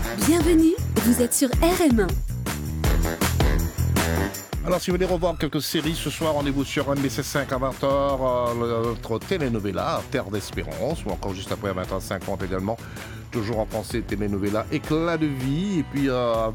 Bienvenue, vous êtes sur RM1. Alors, si vous voulez revoir quelques séries ce soir, rendez-vous sur NBC5 à 20h, notre telenovela Terre d'Espérance, ou encore juste après à 20h50 également, toujours en français, telenovela Éclat de vie. Et puis à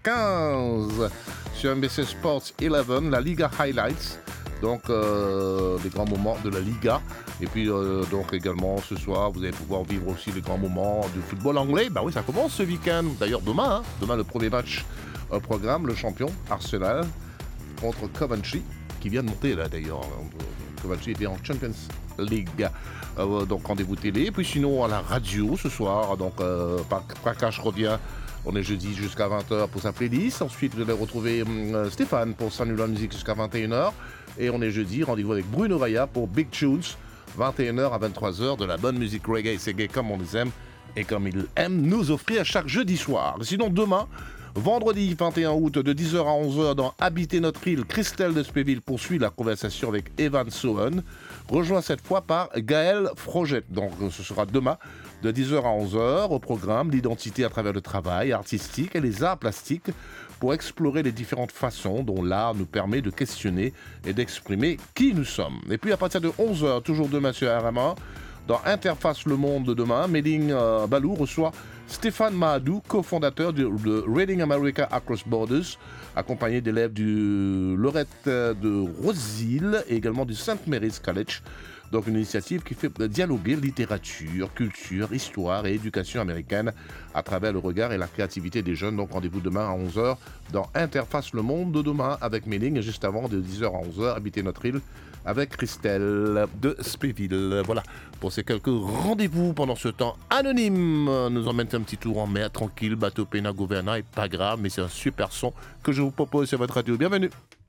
20h15 sur NBC Sports 11, la Liga Highlights, donc les grands moments de la Liga. Et puis donc également ce soir, vous allez pouvoir vivre aussi les grands moments du football anglais. Bah oui, ça commence ce week-end, d'ailleurs demain, demain le premier match au programme, le champion Arsenal contre Coventry, qui vient de monter là d'ailleurs. Coventry était en Champions League. Donc rendez-vous télé. Et puis sinon à la radio ce soir, donc Prakash revient. On est jeudi jusqu'à 20h pour sa playlist. Ensuite vous allez retrouver Stéphane pour Sanula Music jusqu'à 21h. Et on est jeudi, rendez-vous avec Bruno Raya pour Big Tunes, 21h à 23h, de la bonne musique reggae et reggae comme on les aime et comme ils aiment nous offrir chaque jeudi soir. Sinon demain, vendredi 21 août de 10h à 11h dans Habiter notre île, Christelle de Spéville poursuit la conversation avec Evan Sohen, rejoint cette fois par Gaël Frogette. Donc ce sera demain de 10h à 11h au programme l'identité à travers le travail artistique et les arts plastiques pour explorer les différentes façons dont l'art nous permet de questionner et d'exprimer qui nous sommes. Et puis à partir de 11h, toujours demain sur RM1, dans Interface Le Monde de demain, Méling Balou reçoit Stéphane Mahadou, cofondateur de Reading America Across Borders, accompagné d'élèves du Lorette de Roseville et également du St. Mary's College. Donc une initiative qui fait dialoguer littérature, culture, histoire et éducation américaine à travers le regard et la créativité des jeunes. Donc rendez-vous demain à 11h dans Interface Le Monde de demain avec Méling et juste avant de 10h à 11h, Habiter notre île avec Christelle de Spéville. Voilà, pour ces quelques rendez-vous pendant ce temps anonyme. Nous emmène un petit tour en mer, tranquille, bateau Pena Governa, et pas grave, mais c'est un super son que je vous propose sur votre radio. Bienvenue.